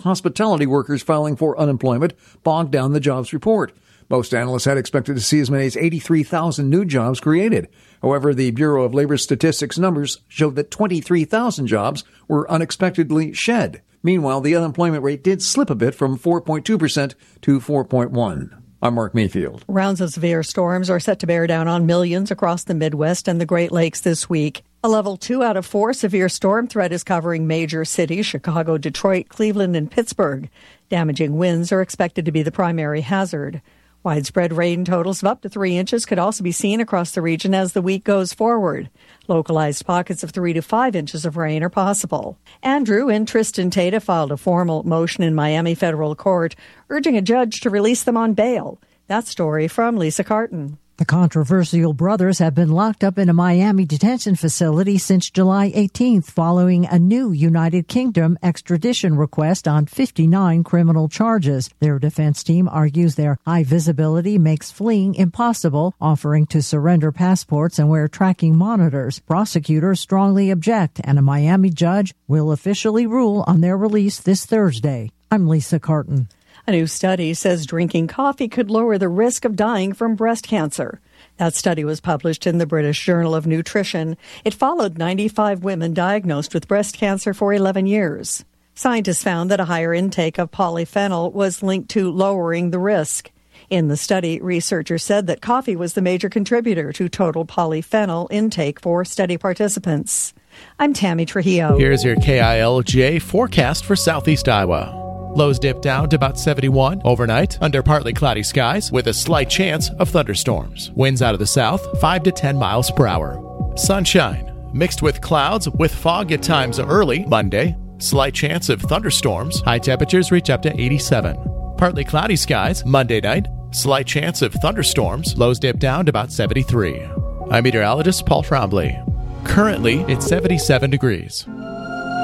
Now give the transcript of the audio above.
Hospitality workers filing for unemployment bogged down the jobs report. Most analysts had expected to see as many as 83,000 new jobs created. However, the Bureau of Labor Statistics numbers showed that 23,000 jobs were unexpectedly shed. Meanwhile, the unemployment rate did slip a bit from 4.2% to 4.1%. I'm Mark Mayfield. Rounds of severe storms are set to bear down on millions across the Midwest and the Great Lakes this week. A level 2 out of 4 severe storm threat is covering major cities, Chicago, Detroit, Cleveland, and Pittsburgh. Damaging winds are expected to be the primary hazard. Widespread rain totals of up to 3 inches could also be seen across the region as the week goes forward. Localized pockets of 3 to 5 inches of rain are possible. Andrew and Tristan Tate filed a formal motion in Miami federal court urging a judge to release them on bail. That story from Lisa Carton. The controversial brothers have been locked up in a Miami detention facility since July 18th following a new United Kingdom extradition request on 59 criminal charges. Their defense team argues their high visibility makes fleeing impossible, offering to surrender passports and wear tracking monitors. Prosecutors strongly object, and a Miami judge will officially rule on their release this Thursday. I'm Lisa Carton. A new study says drinking coffee could lower the risk of dying from breast cancer. That study was published in the British Journal of Nutrition. It followed 95 women diagnosed with breast cancer for 11 years. Scientists found that a higher intake of polyphenol was linked to lowering the risk. In the study, researchers said that coffee was the major contributor to total polyphenol intake for study participants. I'm Tammy Trujillo. Here's your KILJ forecast for Southeast Iowa. Lows dip down to about 71 overnight under partly cloudy skies with a slight chance of thunderstorms. Winds out of the south 5 to 10 miles per hour. Sunshine mixed with clouds with fog at times early Monday. Slight chance of thunderstorms. High temperatures reach up to 87. Partly cloudy skies Monday night. Slight chance of thunderstorms. Lows dip down to about 73. I'm meteorologist Paul Trombley. Currently, it's 77 degrees.